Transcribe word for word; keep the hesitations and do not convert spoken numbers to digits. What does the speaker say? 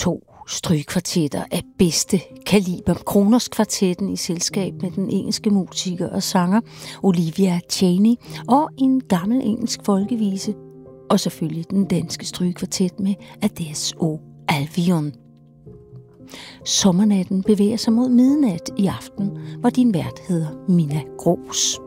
to strygekvartetter af bedste kaliber. Kronos Kvartetten i selskab med den engelske musiker og sanger Olivia Chaney og en gammel engelsk folkevise. Og selvfølgelig den danske strygekvartet med Adesso Albion. Sommernatten bevæger sig mod midnat i aften, hvor din vært hedder Mina Gros.